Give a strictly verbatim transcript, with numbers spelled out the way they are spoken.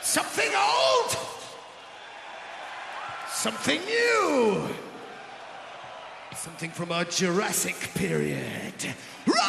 Something old. Something new. Something from our Jurassic period. Rock!